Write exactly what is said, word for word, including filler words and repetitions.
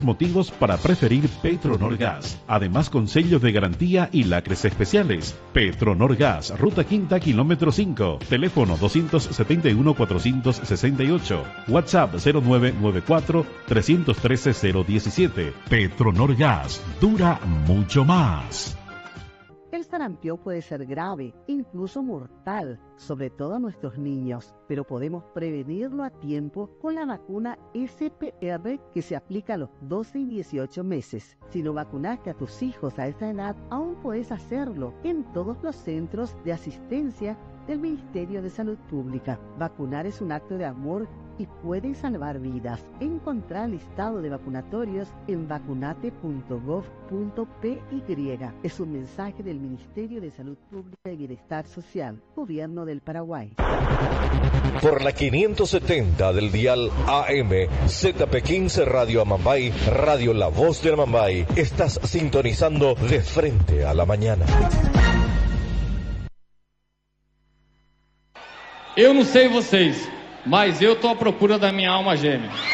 Motivos para preferir Petronor Gas. Además con sellos de garantía y lacres especiales. Petronor Gas, Ruta Quinta, kilómetro cinco. Teléfono dos siete uno, cuatro seis ocho. WhatsApp cero nueve nueve cuatro, tres uno tres cero uno siete. Petronor Gas, dura mucho más. El sarampión puede ser grave, incluso mortal, sobre todo a nuestros niños, pero podemos prevenirlo a tiempo con la vacuna S P R que se aplica a los doce y dieciocho meses. Si no vacunaste a tus hijos a esa edad, aún puedes hacerlo en todos los centros de asistencia del Ministerio de Salud Pública. Vacunar es un acto de amor y puede salvar vidas. Encontrá el listado de vacunatorios en vacunate punto gov punto p y. Es un mensaje del Ministerio de Salud Pública y Bienestar Social, Gobierno del Paraguay. Por la quinientos setenta del dial A M, Z P quince Radio Amambay, Radio La Voz de Amambay, estás sintonizando De Frente a la Mañana. Eu não sei vocês, mas eu tô à procura da minha alma gêmea.